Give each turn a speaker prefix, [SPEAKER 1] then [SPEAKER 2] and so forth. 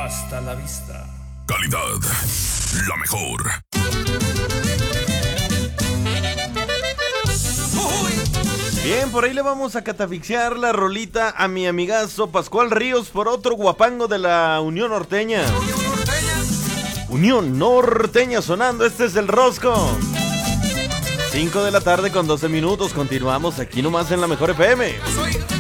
[SPEAKER 1] Hasta la vista.
[SPEAKER 2] Calidad, la mejor.
[SPEAKER 3] Bien, por ahí le vamos a catafixiar la rolita a mi amigazo Pascual Ríos por otro guapango de la Unión Norteña. Unión Norteña sonando, este es el Rosco. 5 de la tarde con 12 minutos, continuamos aquí nomás en la Mejor FM.